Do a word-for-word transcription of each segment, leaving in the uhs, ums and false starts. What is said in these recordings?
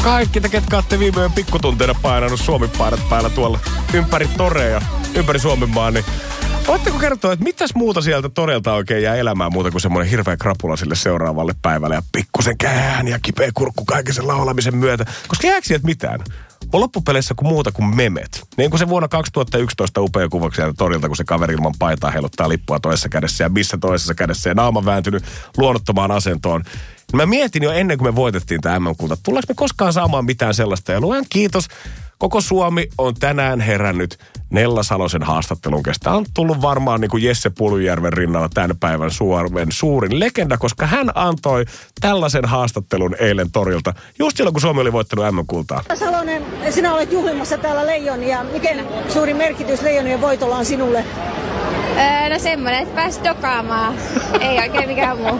Kaikki te, ketkä olette viime yön pikkutunteina painanut Suomi-paidat päällä tuolla ympäri toreja, ympäri Suomenmaan, niin voitteko kertoa, että mitäs muuta sieltä todelta oikein jää elämään muuta kuin semmoinen hirveä krapula sille seuraavalle päivälle ja pikkusen kään ja kipeä kurkku kaiken sen laulamisen myötä? Koska jääkö sieltä mitään? On loppupeleissä kuin muuta kuin memet. Niin kuin se vuonna kaksituhattayksitoista upea kuvaksi sieltä torilta, kun se kaveri ilman paitaa heiluttaa lippua toisessa kädessä ja missä toisessa kädessä ja naama vääntynyt luonnottomaan asentoon. Mä mietin jo ennen kuin me voitettiin tämä M M-kulta, tullaanko me koskaan saamaan mitään sellaista. Ja luen kiitos, koko Suomi on tänään herännyt Nella Salosen haastattelun kestä. On tullut varmaan niin kuin Jesse Puljujärven rinnalla tämän päivän Suomen suurin legenda, koska hän antoi tällaisen haastattelun eilen torilta, just silloin kun Suomi oli voittanut M M-kultaa. Salonen, sinä olet juhlimassa täällä Leijonia. Miten suuri merkitys Leijonien voitolla on sinulle? Öö, no semmoinen, että pääsi dokaamaan. Ei oikein mikään muu.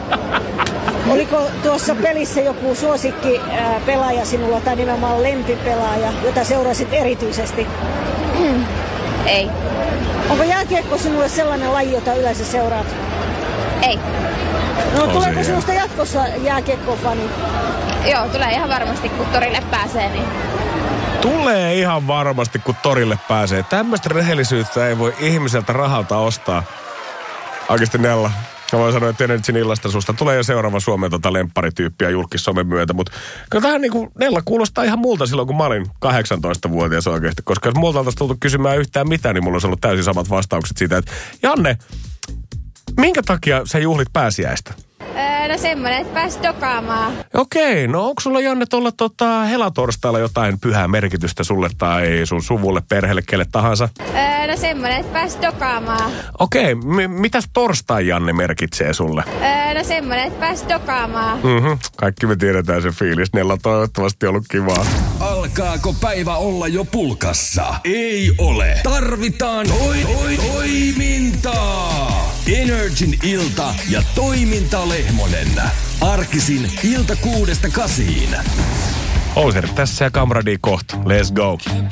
Oliko tuossa pelissä joku suosikki ää, pelaaja sinulla tai nimenomaan lempipelaaja, jota seurasit erityisesti? Mm. Ei. Onko jääkiekko sinulle sellainen laji, jota yleensä seuraat? Ei. No tuleeko sinusta jatkossa jääkiekko-fani? Joo, tulee ihan varmasti, kun torille pääsee. Niin. Tulee ihan varmasti, kun torille pääsee. Tämmöistä rehellisyyttä ei voi ihmiseltä rahalta ostaa. Oikeasti Nella. Mä voin sanoa, että Energin illasta susta tulee jo seuraava Suomen tota lempparityyppiä julkissomen myötä, mutta kyllä tähän niin kuin Nella kuulostaa ihan multa silloin, kun mä olin kahdeksantoistavuotias oikeasti, koska jos multa oltaisiin tultu kysymään yhtään mitään, niin mulla olisi ollut täysin samat vastaukset siitä, että Janne, minkä takia sä juhlit pääsiäistä? Öö, no semmoinen, että pääsi dokaamaan. Okei, no onko sulla Janne tuolla tota, helatorstailla jotain pyhää merkitystä sulle tai sun suvulle, perheelle, kelle tahansa? Öö, no semmoinen, että pääsi dokaamaan. Okei, m- mitäs torstai Janne merkitsee sulle? Öö, no semmoinen, että pääsi dokaamaan. Mhm, kaikki me tiedetään se fiilis. Nella toivottavasti ollut kivaa. Alkaako päivä olla jo pulkassa? Ei ole. Tarvitaan toi, toi, toimintaa. Energin ilta ja toiminta Lehmonen. Arkisin ilta kuudesta kasiin. Ouser tässä ja Kamradi kohta. Let's go.